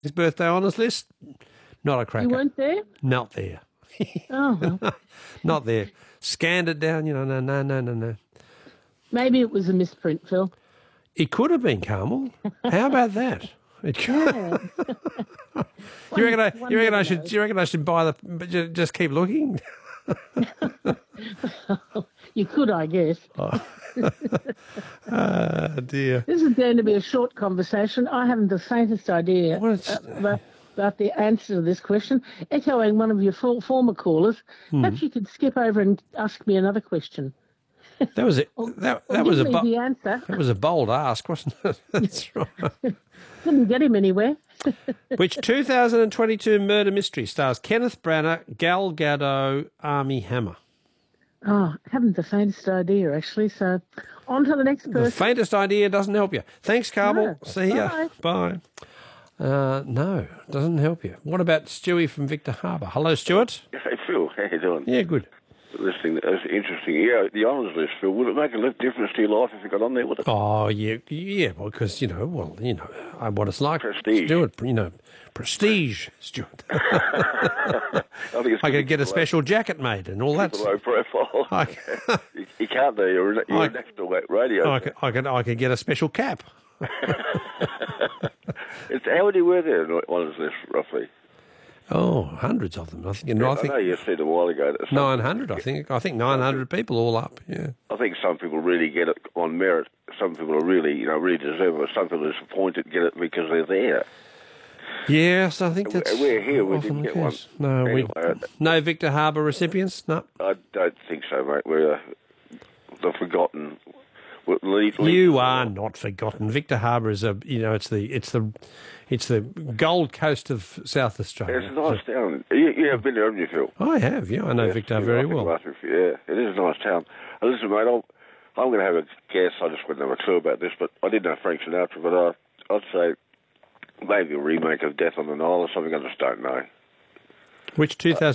his birthday honours list. Not a cracker. You weren't there? Not there. Oh, well. Not there. Scanned it down, no. Maybe it was a misprint, Phil. It could have been, Carmel. How about that? It could. Yeah. You reckon I should buy just keep looking? You could, I guess. Dear. This is going to be a short conversation. I haven't the faintest idea about the answer to this question. Echoing one of your former callers, perhaps you could skip over and ask me another question. That was it. That was the answer. That was a bold ask, wasn't it? That's right. Didn't get him anywhere. Which 2022 murder mystery stars Kenneth Branagh, Gal Gadot, Armie Hammer? Oh, haven't the faintest idea, actually. So, on to the next person. The faintest idea doesn't help you. Thanks, Carmel. No. See ya. Bye. No, doesn't help you. What about Stewie from Victor Harbour? Hello, Stuart. Hey, Phil. How you doing? Yeah, good. Listening, that's interesting. Yeah, the honours list, Phil. Would it make a difference to your life if you got on there with it? Oh, yeah, because, what it's like. Prestige. Stuart, prestige, Stuart. I could get a special jacket made and all that. Low profile. You can't do. You're next to that radio. I could get a special cap. How many were there on honours list, roughly? Oh, hundreds of them. I think. I know you said a while ago. 900, I think. I think 900 people all up. Yeah. I think some people really get it on merit. Some people are really, really deserve it. Some people are disappointed get it because they're there. Yes, I think that's. We're here. We didn't get one. No, anyway, no Victor Harbour recipients. No. I don't think so, mate. We're the forgotten. You are not forgotten. Victor Harbour is it's the Gold Coast of South Australia. It's a nice town. You have been there, haven't you, Phil? I have, yeah. I know Victor very well. Yeah, it is a nice town. Listen, mate, I'm going to have a guess. I just wouldn't have a clue about this, but I did know Frank Sinatra, but I'd say maybe a remake of Death on the Nile or something. I just don't know. Which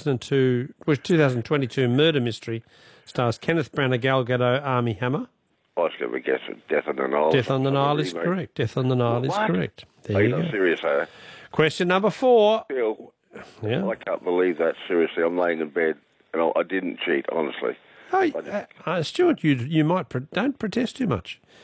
2022 murder mystery stars Kenneth Branagh, Gal Gadot, Armie Hammer? I was going to guess Death on the Nile. Death on the Nile is correct. Death on the Nile is correct. There you go. Serious, eh? Question number 4. Phil, yeah. I can't believe that. Seriously, I'm laying in bed and I didn't cheat. Honestly. Stuart, you might don't protest too much.